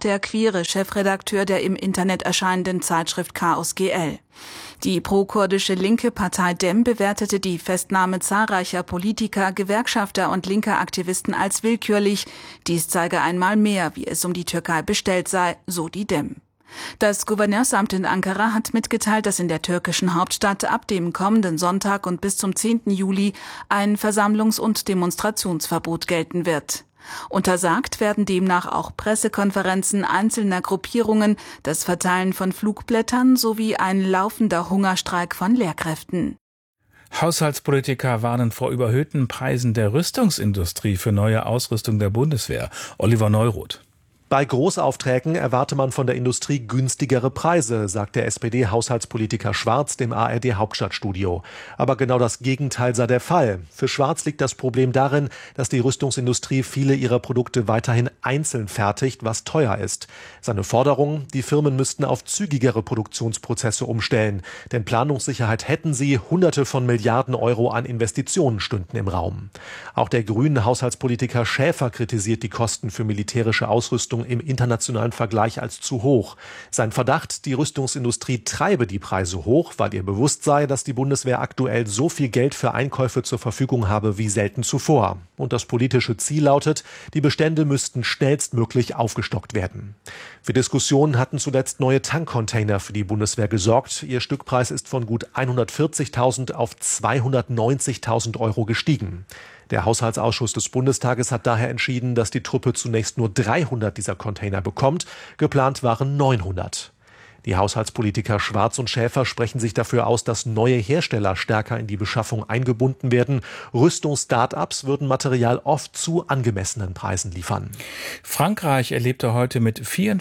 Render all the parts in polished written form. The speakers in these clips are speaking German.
der queere Chefredakteur der im Internet erscheinenden Zeitschrift Chaos GL. Die pro-kurdische linke Partei DEM bewertete die Festnahme zahlreicher Politiker, Gewerkschafter und linker Aktivisten als willkürlich. Dies zeige einmal mehr, wie es um die Türkei bestellt sei, so die DEM. Das Gouverneursamt in Ankara hat mitgeteilt, dass in der türkischen Hauptstadt ab dem kommenden Sonntag und bis zum 10. Juli ein Versammlungs- und Demonstrationsverbot gelten wird. Untersagt werden demnach auch Pressekonferenzen einzelner Gruppierungen, das Verteilen von Flugblättern sowie ein laufender Hungerstreik von Lehrkräften. Haushaltspolitiker warnen vor überhöhten Preisen der Rüstungsindustrie für neue Ausrüstung der Bundeswehr. Oliver Neuroth. Bei Großaufträgen erwarte man von der Industrie günstigere Preise, sagt der SPD-Haushaltspolitiker Schwarz dem ARD-Hauptstadtstudio. Aber genau das Gegenteil sei der Fall. Für Schwarz liegt das Problem darin, dass die Rüstungsindustrie viele ihrer Produkte weiterhin einzeln fertigt, was teuer ist. Seine Forderung, die Firmen müssten auf zügigere Produktionsprozesse umstellen. Denn Planungssicherheit hätten sie, Hunderte von Milliarden Euro an Investitionen stünden im Raum. Auch der grünen Haushaltspolitiker Schäfer kritisiert die Kosten für militärische Ausrüstung im internationalen Vergleich als zu hoch. Sein Verdacht, die Rüstungsindustrie treibe die Preise hoch, weil ihr bewusst sei, dass die Bundeswehr aktuell so viel Geld für Einkäufe zur Verfügung habe wie selten zuvor. Und das politische Ziel lautet, die Bestände müssten schnellstmöglich aufgestockt werden. Für Diskussionen hatten zuletzt neue Tankcontainer für die Bundeswehr gesorgt. Ihr Stückpreis ist von gut 140.000 auf 290.000 Euro gestiegen. Der Haushaltsausschuss des Bundestages hat daher entschieden, dass die Truppe zunächst nur 300 dieser Container bekommt. Geplant waren 900. Die Haushaltspolitiker Schwarz und Schäfer sprechen sich dafür aus, dass neue Hersteller stärker in die Beschaffung eingebunden werden. Rüstungs-Start-ups würden Material oft zu angemessenen Preisen liefern. Frankreich erlebte heute mit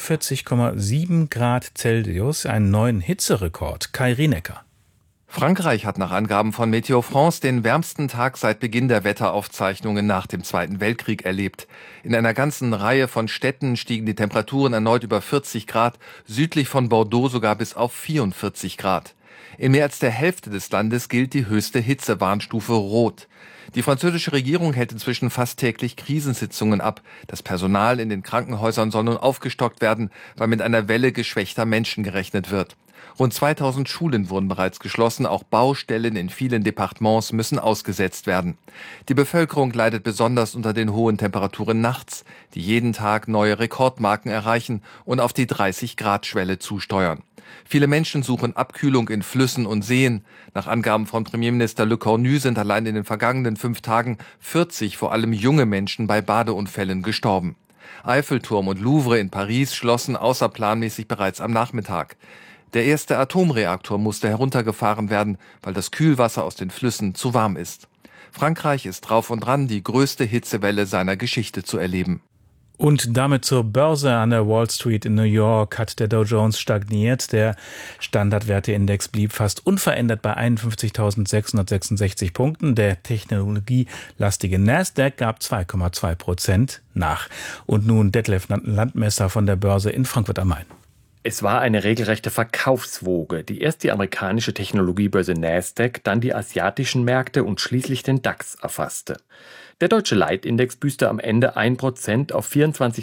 44,7 Grad Celsius einen neuen Hitzerekord. Kai Rienecker. Frankreich hat nach Angaben von Météo France den wärmsten Tag seit Beginn der Wetteraufzeichnungen nach dem Zweiten Weltkrieg erlebt. In einer ganzen Reihe von Städten stiegen die Temperaturen erneut über 40 Grad, südlich von Bordeaux sogar bis auf 44 Grad. In mehr als der Hälfte des Landes gilt die höchste Hitzewarnstufe Rot. Die französische Regierung hält inzwischen fast täglich Krisensitzungen ab. Das Personal in den Krankenhäusern soll nun aufgestockt werden, weil mit einer Welle geschwächter Menschen gerechnet wird. Rund 2000 Schulen wurden bereits geschlossen, auch Baustellen in vielen Departements müssen ausgesetzt werden. Die Bevölkerung leidet besonders unter den hohen Temperaturen nachts, die jeden Tag neue Rekordmarken erreichen und auf die 30-Grad-Schwelle zusteuern. Viele Menschen suchen Abkühlung in Flüssen und Seen. Nach Angaben von Premierminister Le Cornu sind allein in den vergangenen 5 Tagen 40 vor allem junge Menschen bei Badeunfällen gestorben. Eiffelturm und Louvre in Paris schlossen außerplanmäßig bereits am Nachmittag. Der erste Atomreaktor musste heruntergefahren werden, weil das Kühlwasser aus den Flüssen zu warm ist. Frankreich ist drauf und dran, die größte Hitzewelle seiner Geschichte zu erleben. Und damit zur Börse an der Wall Street in New York hat der Dow Jones stagniert. Der Standardwerteindex blieb fast unverändert bei 51.666 Punkten. Der technologielastige Nasdaq gab 2,2% nach. Und nun Detlef Landmesser von der Börse in Frankfurt am Main. Es war eine regelrechte Verkaufswoge, die erst die amerikanische Technologiebörse Nasdaq, dann die asiatischen Märkte und schließlich den DAX erfasste. Der deutsche Leitindex büßte am Ende 1% auf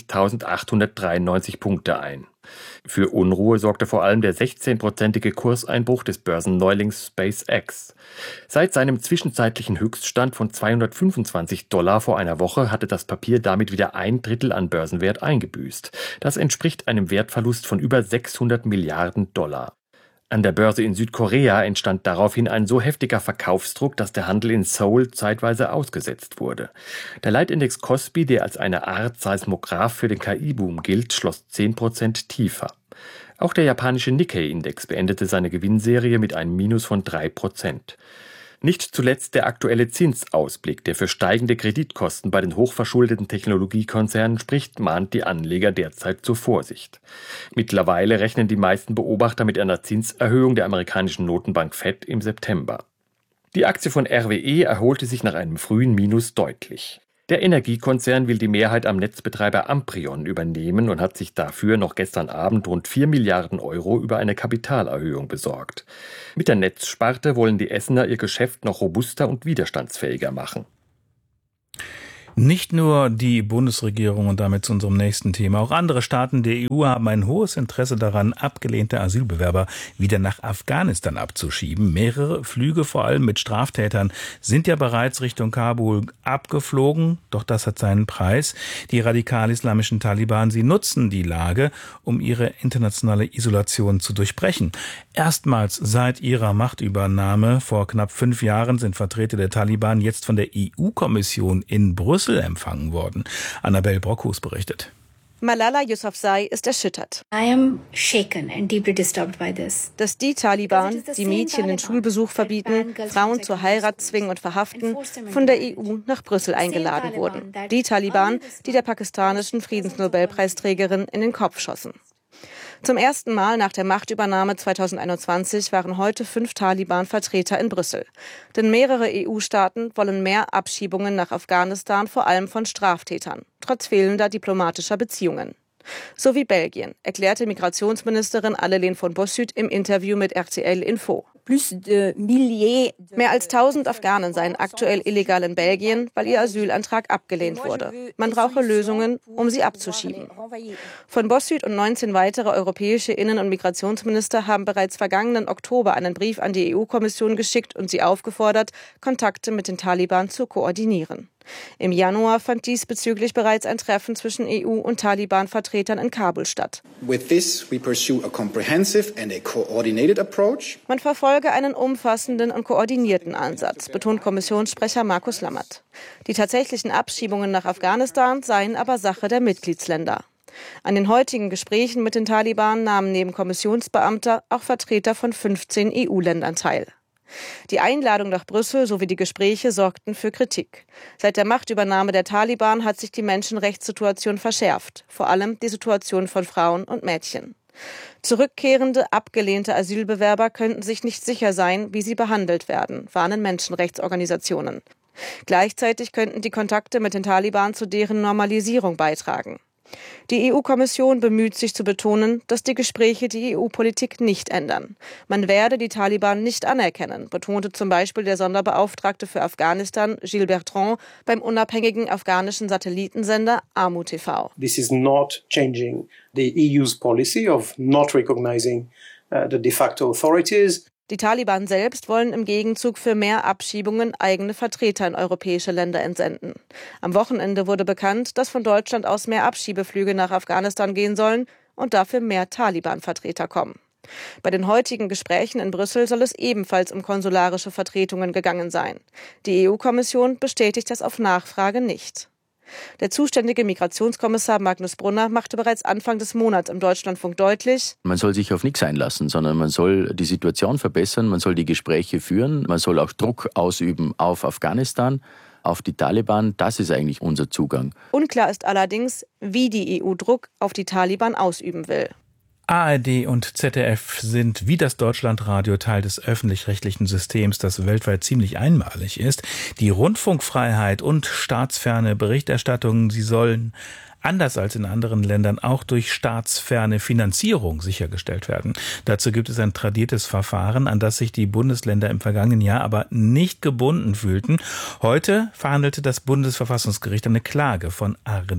24.893 Punkte ein. Für Unruhe sorgte vor allem der 16-prozentige Kurseinbruch des Börsenneulings SpaceX. Seit seinem zwischenzeitlichen Höchststand von $225 vor einer Woche hatte das Papier damit wieder 1/3 an Börsenwert eingebüßt. Das entspricht einem Wertverlust von über 600 Milliarden $. An der Börse in Südkorea entstand daraufhin ein so heftiger Verkaufsdruck, dass der Handel in Seoul zeitweise ausgesetzt wurde. Der Leitindex Kospi, der als eine Art Seismograph für den KI-Boom gilt, schloss 10% tiefer. Auch der japanische Nikkei-Index beendete seine Gewinnserie mit einem Minus von 3%. Nicht zuletzt der aktuelle Zinsausblick, der für steigende Kreditkosten bei den hochverschuldeten Technologiekonzernen spricht, mahnt die Anleger derzeit zur Vorsicht. Mittlerweile rechnen die meisten Beobachter mit einer Zinserhöhung der amerikanischen Notenbank Fed im September. Die Aktie von RWE erholte sich nach einem frühen Minus deutlich. Der Energiekonzern will die Mehrheit am Netzbetreiber Amprion übernehmen und hat sich dafür noch gestern Abend rund 4 Milliarden Euro über eine Kapitalerhöhung besorgt. Mit der Netzsparte wollen die Essener ihr Geschäft noch robuster und widerstandsfähiger machen. Nicht nur die Bundesregierung und damit zu unserem nächsten Thema. Auch andere Staaten der EU haben ein hohes Interesse daran, abgelehnte Asylbewerber wieder nach Afghanistan abzuschieben. Mehrere Flüge, vor allem mit Straftätern, sind ja bereits Richtung Kabul abgeflogen. Doch das hat seinen Preis. Die radikal-islamischen Taliban, sie nutzen die Lage, um ihre internationale Isolation zu durchbrechen. Erstmals seit ihrer Machtübernahme vor knapp 5 Jahren sind Vertreter der Taliban jetzt von der EU-Kommission in Brüssel empfangen worden. Annabel Brockhus berichtet. Malala Yousafzai ist erschüttert. I am shaken and deeply disturbed by this. Dass die Taliban, die Mädchen den Schulbesuch verbieten, Frauen zur Heirat zwingen und verhaften, von der EU nach Brüssel eingeladen wurden. Die Taliban, die der pakistanischen Friedensnobelpreisträgerin in den Kopf schossen. Zum ersten Mal nach der Machtübernahme 2021 waren heute 5 Taliban-Vertreter in Brüssel. Denn mehrere EU-Staaten wollen mehr Abschiebungen nach Afghanistan, vor allem von Straftätern, trotz fehlender diplomatischer Beziehungen. So wie Belgien, erklärte Migrationsministerin Anneleen von Bossut im Interview mit RTL Info. Mehr als 1000 Afghanen seien aktuell illegal in Belgien, weil ihr Asylantrag abgelehnt wurde. Man brauche Lösungen, um sie abzuschieben. Von Bossut und 19 weitere europäische Innen- und Migrationsminister haben bereits vergangenen Oktober einen Brief an die EU-Kommission geschickt und sie aufgefordert, Kontakte mit den Taliban zu koordinieren. Im Januar fand diesbezüglich bereits ein Treffen zwischen EU- und Taliban-Vertretern in Kabul statt. With this, we pursue a comprehensive and a coordinated approach. Man verfolge einen umfassenden und koordinierten Ansatz, betont Kommissionssprecher Markus Lammert. Die tatsächlichen Abschiebungen nach Afghanistan seien aber Sache der Mitgliedsländer. An den heutigen Gesprächen mit den Taliban nahmen neben Kommissionsbeamter auch Vertreter von 15 EU-Ländern teil. Die Einladung nach Brüssel sowie die Gespräche sorgten für Kritik. Seit der Machtübernahme der Taliban hat sich die Menschenrechtssituation verschärft, vor allem die Situation von Frauen und Mädchen. Zurückkehrende, abgelehnte Asylbewerber könnten sich nicht sicher sein, wie sie behandelt werden, warnen Menschenrechtsorganisationen. Gleichzeitig könnten die Kontakte mit den Taliban zu deren Normalisierung beitragen. Die EU-Kommission bemüht sich zu betonen, dass die Gespräche die EU-Politik nicht ändern. Man werde die Taliban nicht anerkennen, betonte zum Beispiel der Sonderbeauftragte für Afghanistan, Gilles Bertrand, beim unabhängigen afghanischen Satellitensender Amu TV. This is not changing the EU's policy of not recognizing the de facto authorities. Die Taliban selbst wollen im Gegenzug für mehr Abschiebungen eigene Vertreter in europäische Länder entsenden. Am Wochenende wurde bekannt, dass von Deutschland aus mehr Abschiebeflüge nach Afghanistan gehen sollen und dafür mehr Taliban-Vertreter kommen. Bei den heutigen Gesprächen in Brüssel soll es ebenfalls um konsularische Vertretungen gegangen sein. Die EU-Kommission bestätigt das auf Nachfrage nicht. Der zuständige Migrationskommissar Magnus Brunner machte bereits Anfang des Monats im Deutschlandfunk deutlich: Man soll sich auf nichts einlassen, sondern man soll die Situation verbessern, man soll die Gespräche führen, man soll auch Druck ausüben auf Afghanistan, auf die Taliban. Das ist eigentlich unser Zugang. Unklar ist allerdings, wie die EU Druck auf die Taliban ausüben will. ARD und ZDF sind wie das Deutschlandradio Teil des öffentlich-rechtlichen Systems, das weltweit ziemlich einmalig ist. Die Rundfunkfreiheit und staatsferne Berichterstattung, sie sollen anders als in anderen Ländern auch durch staatsferne Finanzierung sichergestellt werden. Dazu gibt es ein tradiertes Verfahren, an das sich die Bundesländer im vergangenen Jahr aber nicht gebunden fühlten. Heute verhandelte das Bundesverfassungsgericht eine Klage von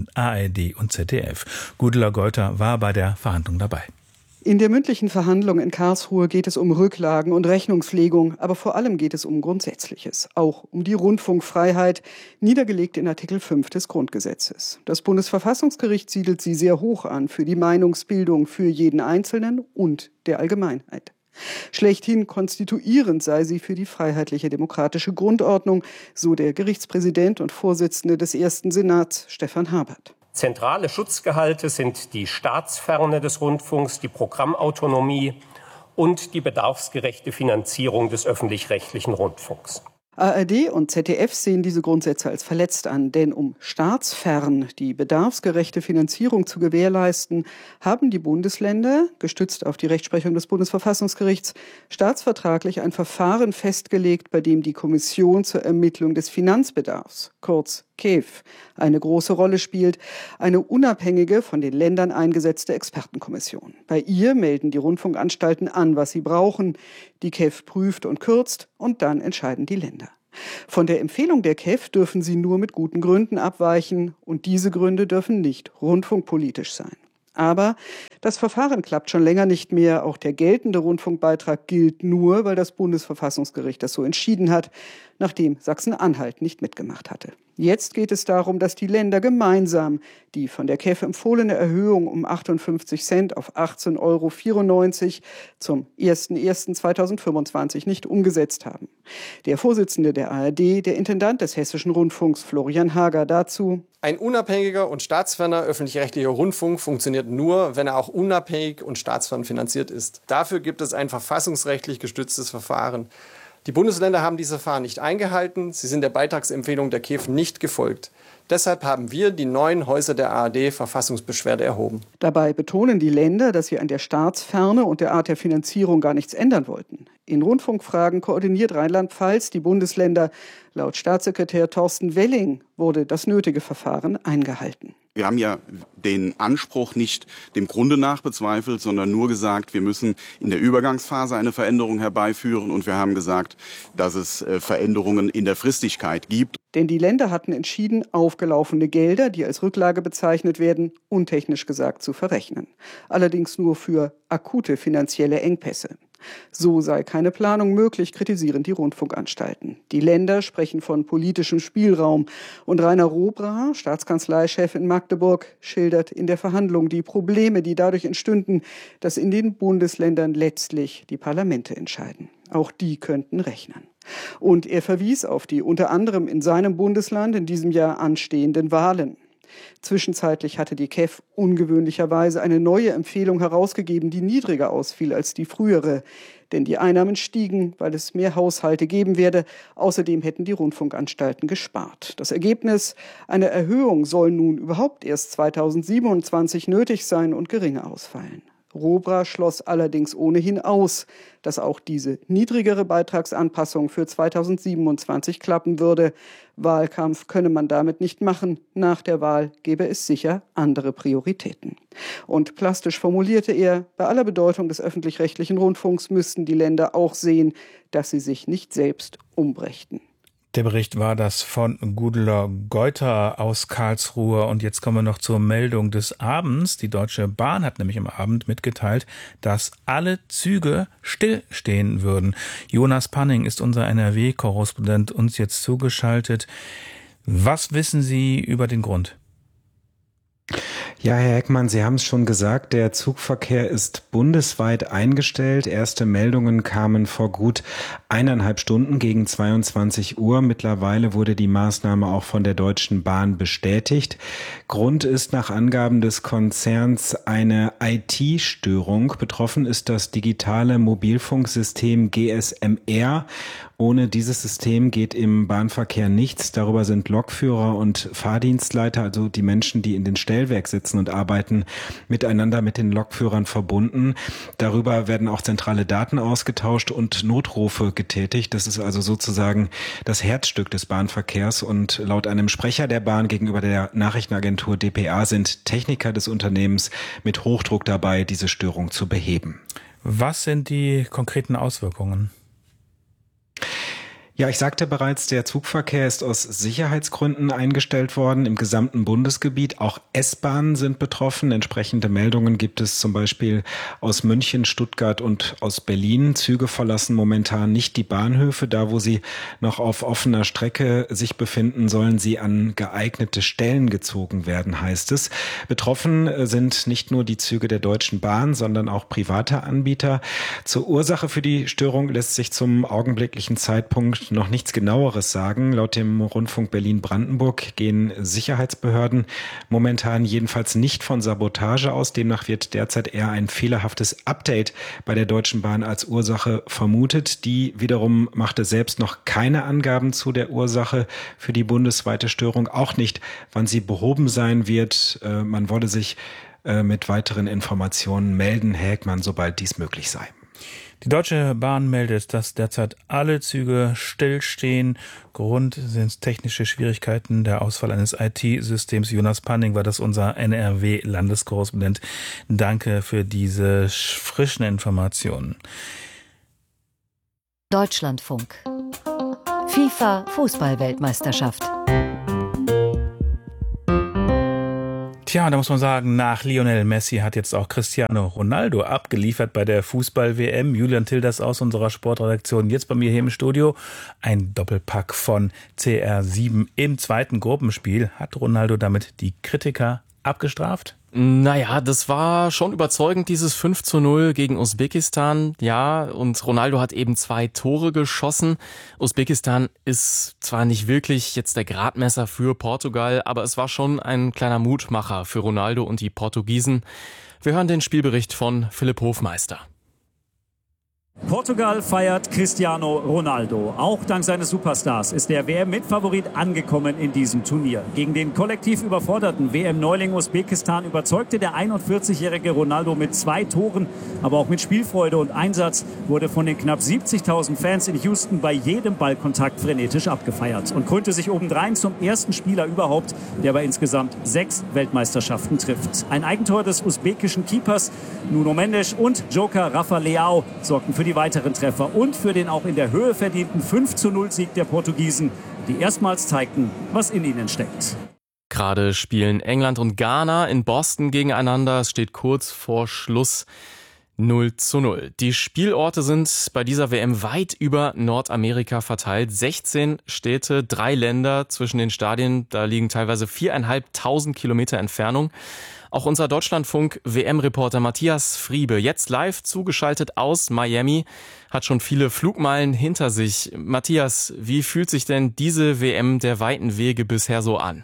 ARD und ZDF. Gudula Geuter war bei der Verhandlung dabei. In der mündlichen Verhandlung in Karlsruhe geht es um Rücklagen und Rechnungslegung, aber vor allem geht es um Grundsätzliches, auch um die Rundfunkfreiheit, niedergelegt in Artikel 5 des Grundgesetzes. Das Bundesverfassungsgericht siedelt sie sehr hoch an für die Meinungsbildung für jeden Einzelnen und der Allgemeinheit. Schlechthin konstituierend sei sie für die freiheitliche demokratische Grundordnung, so der Gerichtspräsident und Vorsitzende des ersten Senats, Stefan Habert. Zentrale Schutzgehalte sind die Staatsferne des Rundfunks, die Programmautonomie und die bedarfsgerechte Finanzierung des öffentlich-rechtlichen Rundfunks. ARD und ZDF sehen diese Grundsätze als verletzt an, denn um staatsfern die bedarfsgerechte Finanzierung zu gewährleisten, haben die Bundesländer, gestützt auf die Rechtsprechung des Bundesverfassungsgerichts, staatsvertraglich ein Verfahren festgelegt, bei dem die Kommission zur Ermittlung des Finanzbedarfs, kurz KEF, eine große Rolle spielt, eine unabhängige, von den Ländern eingesetzte Expertenkommission. Bei ihr melden die Rundfunkanstalten an, was sie brauchen. Die KEF prüft und kürzt und dann entscheiden die Länder. Von der Empfehlung der KEF dürfen sie nur mit guten Gründen abweichen und diese Gründe dürfen nicht rundfunkpolitisch sein. Aber das Verfahren klappt schon länger nicht mehr. Auch der geltende Rundfunkbeitrag gilt nur, weil das Bundesverfassungsgericht das so entschieden hat, nachdem Sachsen-Anhalt nicht mitgemacht hatte. Jetzt geht es darum, dass die Länder gemeinsam die von der KEF empfohlene Erhöhung um 58 Cent auf 18,94 € zum 01.01.2025 nicht umgesetzt haben. Der Vorsitzende der ARD, der Intendant des Hessischen Rundfunks, Florian Hager, dazu: Ein unabhängiger und staatsferner öffentlich-rechtlicher Rundfunk funktioniert nur, wenn er auch unabhängig und staatsfern finanziert ist. Dafür gibt es ein verfassungsrechtlich gestütztes Verfahren. Die Bundesländer haben dieses Verfahren nicht eingehalten. Sie sind der Beitragsempfehlung der KEF nicht gefolgt. Deshalb haben wir die 9 Häuser der ARD Verfassungsbeschwerde erhoben. Dabei betonen die Länder, dass sie an der Staatsferne und der Art der Finanzierung gar nichts ändern wollten. In Rundfunkfragen koordiniert Rheinland-Pfalz die Bundesländer. Laut Staatssekretär Thorsten Welling wurde das nötige Verfahren eingehalten. Wir haben ja den Anspruch nicht dem Grunde nach bezweifelt, sondern nur gesagt, wir müssen in der Übergangsphase eine Veränderung herbeiführen. Und wir haben gesagt, dass es Veränderungen in der Fristigkeit gibt. Denn die Länder hatten entschieden, aufgelaufene Gelder, die als Rücklage bezeichnet werden, untechnisch gesagt zu verrechnen. Allerdings nur für akute finanzielle Engpässe. So sei keine Planung möglich, kritisieren die Rundfunkanstalten. Die Länder sprechen von politischem Spielraum. Und Rainer Robra, Staatskanzleichef in Magdeburg, schildert in der Verhandlung die Probleme, die dadurch entstünden, dass in den Bundesländern letztlich die Parlamente entscheiden. Auch die könnten rechnen. Und er verwies auf die unter anderem in seinem Bundesland in diesem Jahr anstehenden Wahlen. Zwischenzeitlich hatte die KEF ungewöhnlicherweise eine neue Empfehlung herausgegeben, die niedriger ausfiel als die frühere. Denn die Einnahmen stiegen, weil es mehr Haushalte geben werde. Außerdem hätten die Rundfunkanstalten gespart. Das Ergebnis: eine Erhöhung soll nun überhaupt erst 2027 nötig sein und geringer ausfallen. Robra schloss allerdings ohnehin aus, dass auch diese niedrigere Beitragsanpassung für 2027 klappen würde. Wahlkampf könne man damit nicht machen. Nach der Wahl gäbe es sicher andere Prioritäten. Und plastisch formulierte er, bei aller Bedeutung des öffentlich-rechtlichen Rundfunks müssten die Länder auch sehen, dass sie sich nicht selbst umbrächten. Der Bericht war das von Gudula Geuter aus Karlsruhe. Und jetzt kommen wir noch zur Meldung des Abends. Die Deutsche Bahn hat nämlich am Abend mitgeteilt, dass alle Züge stillstehen würden. Jonas Panning ist unser NRW-Korrespondent, uns jetzt zugeschaltet. Was wissen Sie über den Grund? Ja, Herr Heckmann, Sie haben es schon gesagt, der Zugverkehr ist bundesweit eingestellt. Erste Meldungen kamen vor gut 1,5 Stunden gegen 22 Uhr. Mittlerweile wurde die Maßnahme auch von der Deutschen Bahn bestätigt. Grund ist nach Angaben des Konzerns eine IT-Störung. Betroffen ist das digitale Mobilfunksystem GSM-R. Ohne dieses System geht im Bahnverkehr nichts. Darüber sind Lokführer und Fahrdienstleiter, also die Menschen, die in den Stellwerk sitzen und arbeiten, miteinander mit den Lokführern verbunden. Darüber werden auch zentrale Daten ausgetauscht und Notrufe getätigt. Das ist also sozusagen das Herzstück des Bahnverkehrs. Und laut einem Sprecher der Bahn gegenüber der Nachrichtenagentur dpa sind Techniker des Unternehmens mit Hochdruck dabei, diese Störung zu beheben. Was sind die konkreten Auswirkungen? Ja, ich sagte bereits, der Zugverkehr ist aus Sicherheitsgründen eingestellt worden im gesamten Bundesgebiet. Auch S-Bahnen sind betroffen. Entsprechende Meldungen gibt es zum Beispiel aus München, Stuttgart und aus Berlin. Züge verlassen momentan nicht die Bahnhöfe. Da, wo sie noch auf offener Strecke sich befinden, sollen sie an geeignete Stellen gezogen werden, heißt es. Betroffen sind nicht nur die Züge der Deutschen Bahn, sondern auch private Anbieter. Zur Ursache für die Störung lässt sich zum augenblicklichen Zeitpunkt noch nichts Genaueres sagen. Laut dem Rundfunk Berlin-Brandenburg gehen Sicherheitsbehörden momentan jedenfalls nicht von Sabotage aus. Demnach wird derzeit eher ein fehlerhaftes Update bei der Deutschen Bahn als Ursache vermutet. Die wiederum machte selbst noch keine Angaben zu der Ursache für die bundesweite Störung, auch nicht, wann sie behoben sein wird. Man wolle sich mit weiteren Informationen melden, Herr Heckmann, sobald dies möglich sei. Die Deutsche Bahn meldet, dass derzeit alle Züge stillstehen. Grund sind technische Schwierigkeiten, der Ausfall eines IT-Systems. Jonas Panning war das, unser NRW-Landeskorrespondent. Danke für diese frischen Informationen. Deutschlandfunk. FIFA Fußball-Weltmeisterschaft. Tja, da muss man sagen, nach Lionel Messi hat jetzt auch Cristiano Ronaldo abgeliefert bei der Fußball-WM. Julian Tilders aus unserer Sportredaktion, jetzt bei mir hier im Studio. Ein Doppelpack von CR7 im zweiten Gruppenspiel. Hat Ronaldo damit die Kritiker abgestraft? Naja, das war schon überzeugend, dieses 5:0 gegen Usbekistan. Ja, und Ronaldo hat eben 2 Tore geschossen. Usbekistan ist zwar nicht wirklich jetzt der Gradmesser für Portugal, aber es war schon ein kleiner Mutmacher für Ronaldo und die Portugiesen. Wir hören den Spielbericht von Philipp Hofmeister. Portugal feiert Cristiano Ronaldo. Auch dank seines Superstars ist der WM-Mitfavorit angekommen in diesem Turnier. Gegen den kollektiv überforderten WM-Neuling Usbekistan überzeugte der 41-jährige Ronaldo mit 2 Toren, aber auch mit Spielfreude und Einsatz, wurde von den knapp 70.000 Fans in Houston bei jedem Ballkontakt frenetisch abgefeiert und krönte sich obendrein zum ersten Spieler überhaupt, der bei insgesamt 6 Weltmeisterschaften trifft. Ein Eigentor des usbekischen Keepers Nuno Mendes und Joker Rafa Leao sorgten für die weiteren Treffer und für den auch in der Höhe verdienten 5:0-Sieg der Portugiesen, die erstmals zeigten, was in ihnen steckt. Gerade spielen England und Ghana in Boston gegeneinander. Es steht kurz vor Schluss 0:0. Die Spielorte sind bei dieser WM weit über Nordamerika verteilt. 16 Städte, 3 Länder zwischen den Stadien. Da liegen teilweise 4.500 Kilometer Entfernung. Auch unser Deutschlandfunk-WM-Reporter Matthias Friebe, jetzt live zugeschaltet aus Miami, hat schon viele Flugmeilen hinter sich. Matthias, wie fühlt sich denn diese WM der weiten Wege bisher so an?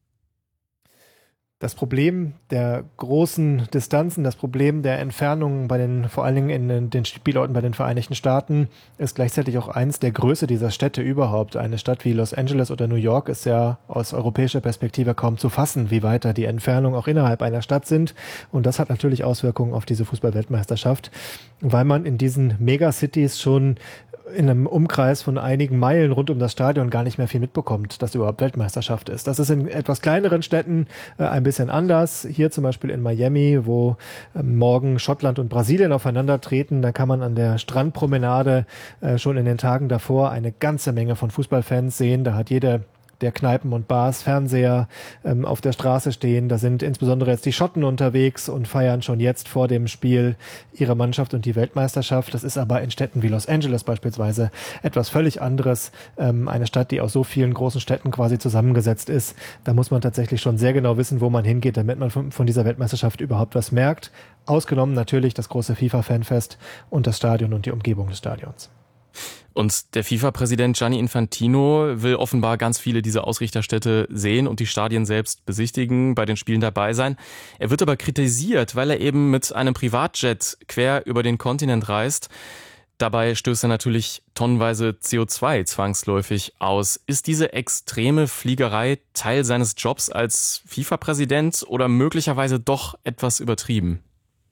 Das Problem der großen Distanzen, das Problem der Entfernungen vor allen Dingen in den Spielorten bei den Vereinigten Staaten ist gleichzeitig auch eins der Größe dieser Städte überhaupt. Eine Stadt wie Los Angeles oder New York ist ja aus europäischer Perspektive kaum zu fassen, wie weit da die Entfernungen auch innerhalb einer Stadt sind. Und das hat natürlich Auswirkungen auf diese Fußball-Weltmeisterschaft, weil man in diesen Megacities schon in einem Umkreis von einigen Meilen rund um das Stadion gar nicht mehr viel mitbekommt, dass überhaupt Weltmeisterschaft ist. Das ist in etwas kleineren Städten ein bisschen anders. Hier zum Beispiel in Miami, wo morgen Schottland und Brasilien aufeinandertreten, da kann man an der Strandpromenade schon in den Tagen davor eine ganze Menge von Fußballfans sehen. Da hat jede der Kneipen und Bars Fernseher auf der Straße stehen. Da sind insbesondere jetzt die Schotten unterwegs und feiern schon jetzt vor dem Spiel ihre Mannschaft und die Weltmeisterschaft. Das ist aber in Städten wie Los Angeles beispielsweise etwas völlig anderes. Eine Stadt, die aus so vielen großen Städten quasi zusammengesetzt ist. Da muss man tatsächlich schon sehr genau wissen, wo man hingeht, damit man von dieser Weltmeisterschaft überhaupt was merkt. Ausgenommen natürlich das große FIFA-Fanfest und das Stadion und die Umgebung des Stadions. Und der FIFA-Präsident Gianni Infantino will offenbar ganz viele dieser Ausrichterstädte sehen und die Stadien selbst besichtigen, bei den Spielen dabei sein. Er wird aber kritisiert, weil er eben mit einem Privatjet quer über den Kontinent reist. Dabei stößt er natürlich tonnenweise CO2 zwangsläufig aus. Ist diese extreme Fliegerei Teil seines Jobs als FIFA-Präsident oder möglicherweise doch etwas übertrieben?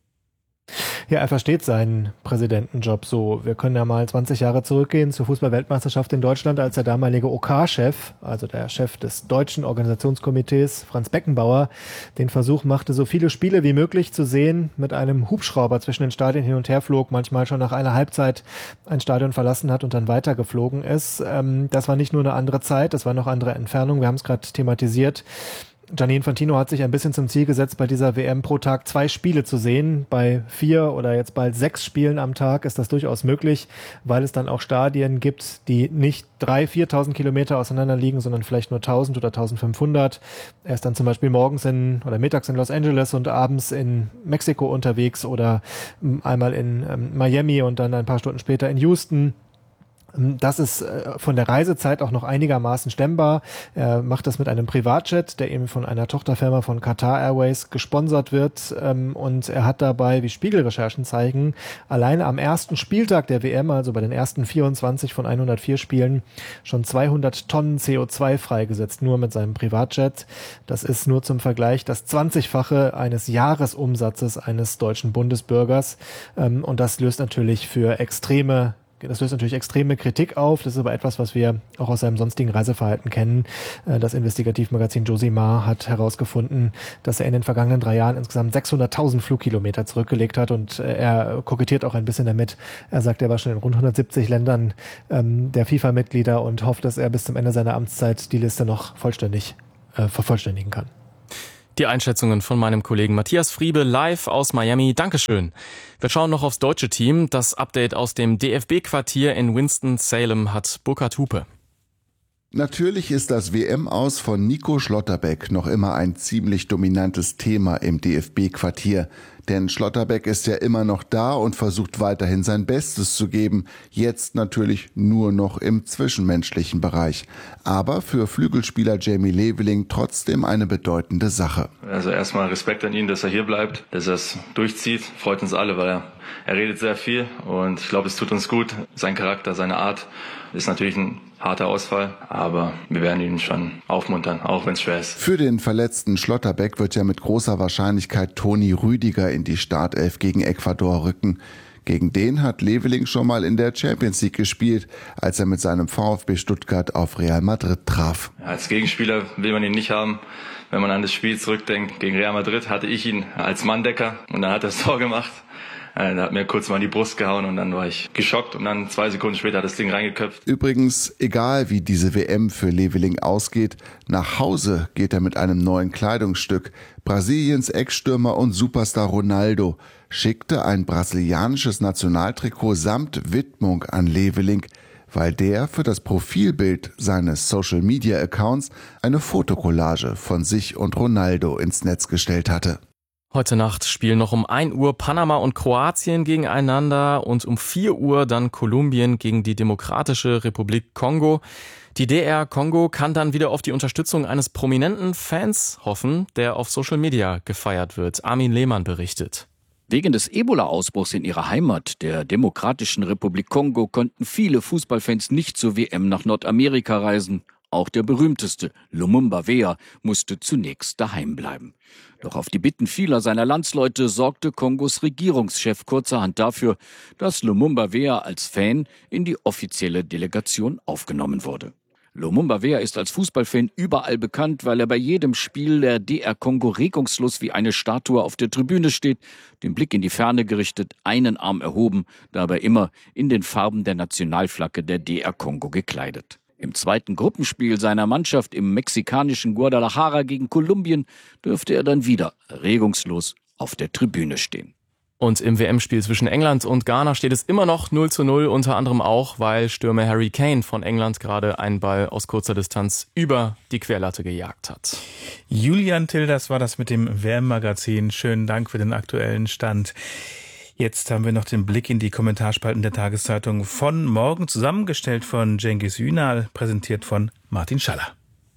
Ja, er versteht seinen Präsidentenjob so. Wir können ja mal 20 Jahre zurückgehen zur Fußball-Weltmeisterschaft in Deutschland, als der damalige OK-Chef, also der Chef des deutschen Organisationskomitees, Franz Beckenbauer, den Versuch machte, so viele Spiele wie möglich zu sehen, mit einem Hubschrauber zwischen den Stadien hin und her flog, manchmal schon nach einer Halbzeit ein Stadion verlassen hat und dann weitergeflogen ist. Das war nicht nur eine andere Zeit, das war noch andere Entfernung. Wir haben es gerade thematisiert. Gianni Infantino hat sich ein bisschen zum Ziel gesetzt, bei dieser WM pro Tag 2 Spiele zu sehen. Bei 4 oder jetzt bald 6 Spielen am Tag ist das durchaus möglich, weil es dann auch Stadien gibt, die nicht 3.000, 4.000 Kilometer auseinander liegen, sondern vielleicht nur 1.000 oder 1.500. Er ist dann zum Beispiel morgens oder mittags in Los Angeles und abends in Mexiko unterwegs oder einmal in Miami und dann ein paar Stunden später in Houston. Das ist von der Reisezeit auch noch einigermaßen stemmbar. Er macht das mit einem Privatjet, der eben von einer Tochterfirma von Qatar Airways gesponsert wird. Und er hat dabei, wie Spiegelrecherchen zeigen, alleine am ersten Spieltag der WM, also bei den ersten 24 von 104 Spielen, schon 200 Tonnen CO2 freigesetzt, nur mit seinem Privatjet. Das ist nur zum Vergleich das 20-fache eines Jahresumsatzes eines deutschen Bundesbürgers. Und das löst natürlich für extreme Das löst natürlich extreme Kritik auf. Das ist aber etwas, was wir auch aus seinem sonstigen Reiseverhalten kennen. Das Investigativmagazin Josimar hat herausgefunden, dass er in den vergangenen 3 Jahren insgesamt 600.000 Flugkilometer zurückgelegt hat. Und er kokettiert auch ein bisschen damit. Er sagt, er war schon in rund 170 Ländern der FIFA-Mitglieder und hofft, dass er bis zum Ende seiner Amtszeit die Liste noch vervollständigen kann. Die Einschätzungen von meinem Kollegen Matthias Friebe live aus Miami. Dankeschön. Wir schauen noch aufs deutsche Team. Das Update aus dem DFB-Quartier in Winston-Salem hat Burkhard Hupe. Natürlich ist das WM-Aus von Nico Schlotterbeck noch immer ein ziemlich dominantes Thema im DFB-Quartier. Denn Schlotterbeck ist ja immer noch da und versucht weiterhin sein Bestes zu geben. Jetzt natürlich nur noch im zwischenmenschlichen Bereich. Aber für Flügelspieler Jamie Leveling trotzdem eine bedeutende Sache. Also erstmal Respekt an ihn, dass er hier bleibt, dass er es durchzieht. Freut uns alle, weil er redet sehr viel und ich glaube, es tut uns gut. Sein Charakter, seine Art ist natürlich ein harter Ausfall, aber wir werden ihn schon aufmuntern, auch wenn es schwer ist. Für den verletzten Schlotterbeck wird ja mit großer Wahrscheinlichkeit Toni Rüdiger in die Startelf gegen Ecuador rücken. Gegen den hat Leveling schon mal in der Champions League gespielt, als er mit seinem VfB Stuttgart auf Real Madrid traf. Als Gegenspieler will man ihn nicht haben. Wenn man an das Spiel zurückdenkt, gegen Real Madrid hatte ich ihn als Manndecker und dann hat er das Tor gemacht. Er hat mir kurz mal in die Brust gehauen und dann war ich geschockt und dann 2 Sekunden später hat das Ding reingeköpft. Übrigens, egal wie diese WM für Leveling ausgeht, nach Hause geht er mit einem neuen Kleidungsstück. Brasiliens Ex-Stürmer und Superstar Ronaldo schickte ein brasilianisches Nationaltrikot samt Widmung an Leveling, weil der für das Profilbild seines Social-Media-Accounts eine Fotokollage von sich und Ronaldo ins Netz gestellt hatte. Heute Nacht spielen noch um 1 Uhr Panama und Kroatien gegeneinander und um 4 Uhr dann Kolumbien gegen die Demokratische Republik Kongo. Die DR Kongo kann dann wieder auf die Unterstützung eines prominenten Fans hoffen, der auf Social Media gefeiert wird. Armin Lehmann berichtet. Wegen des Ebola-Ausbruchs in ihrer Heimat, der Demokratischen Republik Kongo, konnten viele Fußballfans nicht zur WM nach Nordamerika reisen. Auch der berühmteste, Lumumba Weah, musste zunächst daheim bleiben. Doch auf die Bitten vieler seiner Landsleute sorgte Kongos Regierungschef kurzerhand dafür, dass Lumumba Weah als Fan in die offizielle Delegation aufgenommen wurde. Lumumba Weah ist als Fußballfan überall bekannt, weil er bei jedem Spiel der DR Kongo regungslos wie eine Statue auf der Tribüne steht, den Blick in die Ferne gerichtet, einen Arm erhoben, dabei immer in den Farben der Nationalflagge der DR Kongo gekleidet. Im zweiten Gruppenspiel seiner Mannschaft im mexikanischen Guadalajara gegen Kolumbien dürfte er dann wieder regungslos auf der Tribüne stehen. Und im WM-Spiel zwischen England und Ghana steht es immer noch 0:0, unter anderem auch, weil Stürmer Harry Kane von England gerade einen Ball aus kurzer Distanz über die Querlatte gejagt hat. Julian Till, das war das mit dem WM-Magazin. Schönen Dank für den aktuellen Stand. Jetzt haben wir noch den Blick in die Kommentarspalten der Tageszeitung von morgen, zusammengestellt von Cengiz Ünal, präsentiert von Martin Schaller.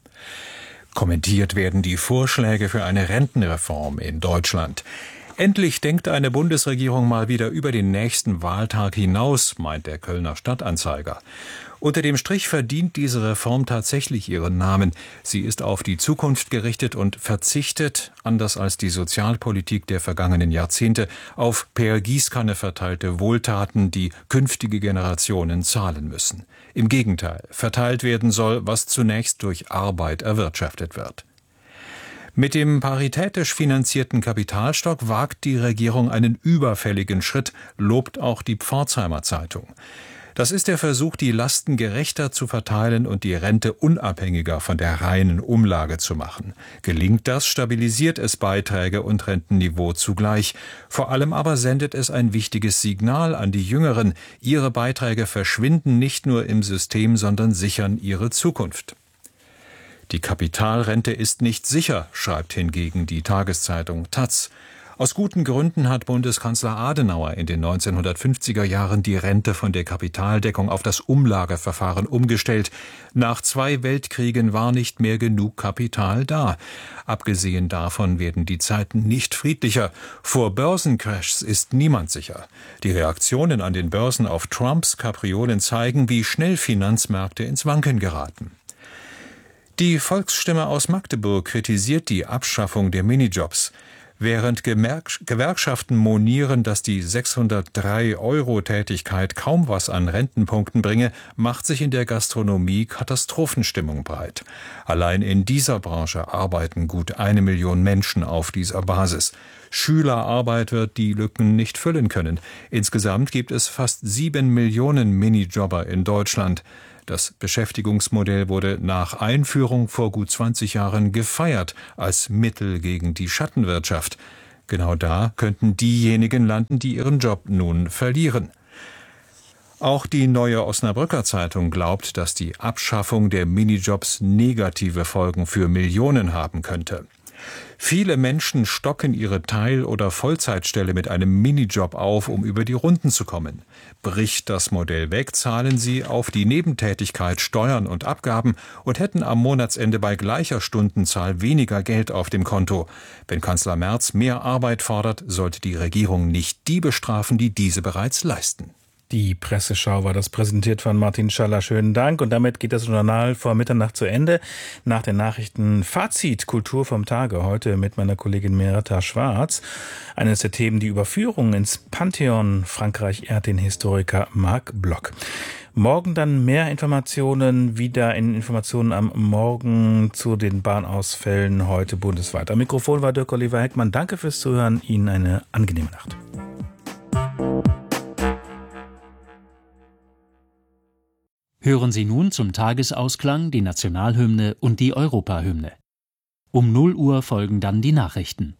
Kommentiert werden die Vorschläge für eine Rentenreform in Deutschland. Endlich denkt eine Bundesregierung mal wieder über den nächsten Wahltag hinaus, meint der Kölner Stadtanzeiger. Unter dem Strich verdient diese Reform tatsächlich ihren Namen. Sie ist auf die Zukunft gerichtet und verzichtet, anders als die Sozialpolitik der vergangenen Jahrzehnte, auf per Gießkanne verteilte Wohltaten, die künftige Generationen zahlen müssen. Im Gegenteil, verteilt werden soll, was zunächst durch Arbeit erwirtschaftet wird. Mit dem paritätisch finanzierten Kapitalstock wagt die Regierung einen überfälligen Schritt, lobt auch die Pforzheimer Zeitung. Das ist der Versuch, die Lasten gerechter zu verteilen und die Rente unabhängiger von der reinen Umlage zu machen. Gelingt das, stabilisiert es Beiträge und Rentenniveau zugleich. Vor allem aber sendet es ein wichtiges Signal an die Jüngeren. Ihre Beiträge verschwinden nicht nur im System, sondern sichern ihre Zukunft. Die Kapitalrente ist nicht sicher, schreibt hingegen die Tageszeitung taz. Aus guten Gründen hat Bundeskanzler Adenauer in den 1950er Jahren die Rente von der Kapitaldeckung auf das Umlageverfahren umgestellt. Nach 2 Weltkriegen war nicht mehr genug Kapital da. Abgesehen davon werden die Zeiten nicht friedlicher. Vor Börsencrashs ist niemand sicher. Die Reaktionen an den Börsen auf Trumps Kapriolen zeigen, wie schnell Finanzmärkte ins Wanken geraten. Die Volksstimme aus Magdeburg kritisiert die Abschaffung der Minijobs. Während Gewerkschaften monieren, dass die 603-Euro-Tätigkeit kaum was an Rentenpunkten bringe, macht sich in der Gastronomie Katastrophenstimmung breit. Allein in dieser Branche arbeiten gut 1 Million Menschen auf dieser Basis. Schülerarbeit wird die Lücken nicht füllen können. Insgesamt gibt es fast 7 Millionen Minijobber in Deutschland. Das Beschäftigungsmodell wurde nach Einführung vor gut 20 Jahren gefeiert als Mittel gegen die Schattenwirtschaft. Genau da könnten diejenigen landen, die ihren Job nun verlieren. Auch die Neue Osnabrücker Zeitung glaubt, dass die Abschaffung der Minijobs negative Folgen für Millionen haben könnte. Viele Menschen stocken ihre Teil- oder Vollzeitstelle mit einem Minijob auf, um über die Runden zu kommen. Bricht das Modell weg, zahlen sie auf die Nebentätigkeit Steuern und Abgaben und hätten am Monatsende bei gleicher Stundenzahl weniger Geld auf dem Konto. Wenn Kanzler Merz mehr Arbeit fordert, sollte die Regierung nicht die bestrafen, die diese bereits leisten. Die Presseschau war das, präsentiert von Martin Schaller. Schönen Dank. Und damit geht das Journal vor Mitternacht zu Ende. Nach den Nachrichten Fazit Kultur vom Tage. Heute mit meiner Kollegin Merita Schwarz. Eines der Themen, die Überführung ins Pantheon. Frankreich ehrt den Historiker Marc Bloch. Morgen dann mehr Informationen, wieder in Informationen am Morgen zu den Bahnausfällen heute bundesweit. Am Mikrofon war Dirk Oliver Heckmann. Danke fürs Zuhören. Ihnen eine angenehme Nacht. Hören Sie nun zum Tagesausklang die Nationalhymne und die Europahymne. Um 0 Uhr folgen dann die Nachrichten.